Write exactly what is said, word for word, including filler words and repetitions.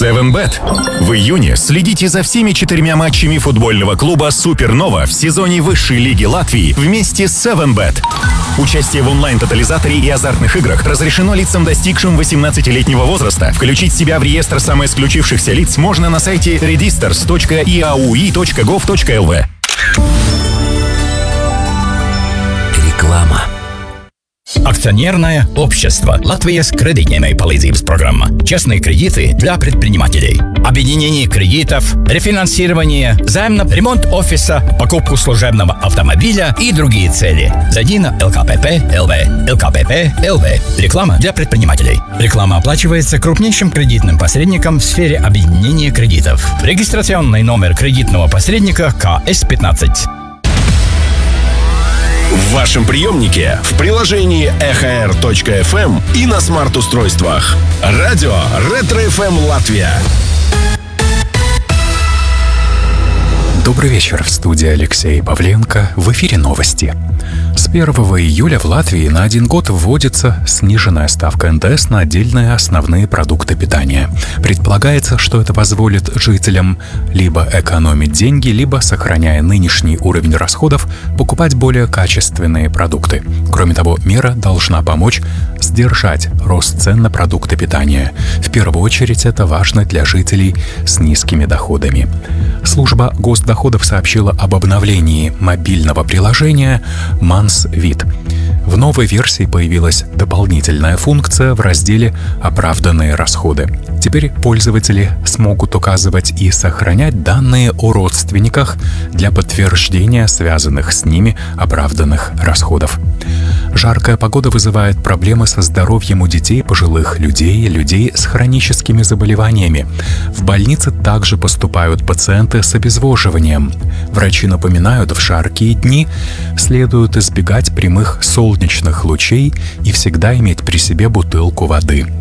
севен бет. В июне следите за всеми четырьмя матчами футбольного клуба «Супернова» в сезоне высшей лиги Латвии вместе с севен бет. Участие в онлайн-тотализаторе и азартных играх разрешено лицам, достигшим восемнадцатилетнего возраста. Включить себя в реестр самоисключившихся лиц можно на сайте registers точка и эй ю и точка гов точка эл ви. Реклама. Акционерное общество «Латвия с кредитной palīdzības программа». Частные кредиты для предпринимателей. Объединение кредитов, рефинансирование, займ на ремонт офиса, покупку служебного автомобиля и другие цели. Зайди на эл ка пэ пэ точка эл ви. эл ка пэ пэ точка эл ви. Реклама для предпринимателей. Реклама оплачивается крупнейшим кредитным посредником в сфере объединения кредитов. Регистрационный номер кредитного посредника ка эс пятнадцать. В вашем приемнике, в приложении эхо эр точка эф эм и на смарт-устройствах. Радио Ретро-эф эм Латвия. Добрый вечер, в студии Алексей Павленко. В эфире новости. С первого июля в Латвии на один год вводится сниженная ставка эн дэ эс на отдельные основные продукты питания. Предполагается, что это позволит жителям либо экономить деньги, либо, сохраняя нынешний уровень расходов, покупать более качественные продукты. Кроме того, мера должна помочь сдержать рост цен на продукты питания. В первую очередь это важно для жителей с низкими доходами. Служба госдоходов сообщила об обновлении мобильного приложения Mansvit. В новой версии появилась дополнительная функция в разделе «Оправданные расходы». Теперь пользователи смогут указывать и сохранять данные о родственниках для подтверждения связанных с ними оправданных расходов. Жаркая погода вызывает проблемы со здоровьем у детей, пожилых людей, людей с хроническими заболеваниями. В больницы также поступают пациенты с обезвоживанием. Врачи напоминают, в жаркие дни следует избегать прямых солнечных лучей и всегда иметь при себе бутылку воды.